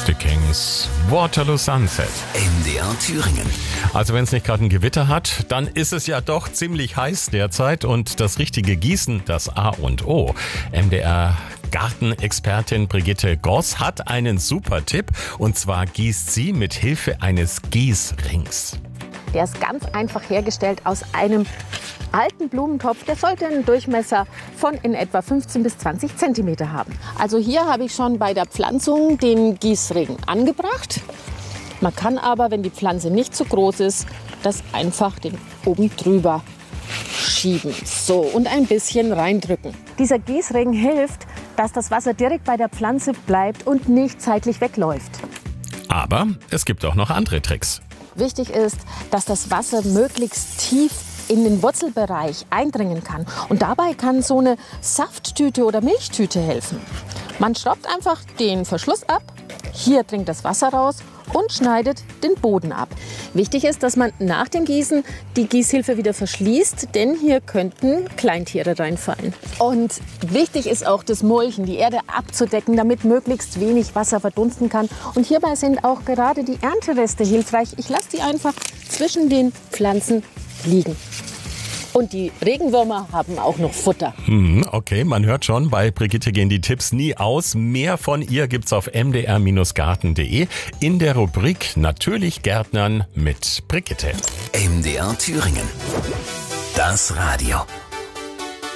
The Kings, Waterloo Sunset. MDR Thüringen. Also wenn es nicht gerade ein Gewitter hat, dann ist es ja doch ziemlich heiß derzeit und das richtige Gießen, das A und O. MDR Gartenexpertin Brigitte Goss hat einen super Tipp, und zwar gießt sie mit Hilfe eines Gießrings. Der ist ganz einfach hergestellt aus einem alten Blumentopf. Der sollte einen Durchmesser von in etwa 15 bis 20 Zentimeter haben. Also hier habe ich schon bei der Pflanzung den Gießring angebracht. Man kann aber, wenn die Pflanze nicht zu groß ist, das einfach den oben drüber schieben. So, und ein bisschen reindrücken. Dieser Gießring hilft, dass das Wasser direkt bei der Pflanze bleibt und nicht zeitlich wegläuft. Aber es gibt auch noch andere Tricks. Wichtig ist, dass das Wasser möglichst tief in den Wurzelbereich eindringen kann. Und dabei kann so eine Safttüte oder Milchtüte helfen. Man schraubt einfach den Verschluss ab, hier dringt das Wasser raus und schneidet den Boden ab. Wichtig ist, dass man nach dem Gießen die Gießhilfe wieder verschließt, denn hier könnten Kleintiere reinfallen. Und wichtig ist auch das Mulchen, die Erde abzudecken, damit möglichst wenig Wasser verdunsten kann. Und hierbei sind auch gerade die Erntereste hilfreich. Ich lasse die einfach zwischen den Pflanzen liegen. Und die Regenwürmer haben auch noch Futter. Okay, man hört schon, bei Brigitte gehen die Tipps nie aus. Mehr von ihr gibt's auf mdr-garten.de in der Rubrik Natürlich Gärtnern mit Brigitte. MDR Thüringen. Das Radio.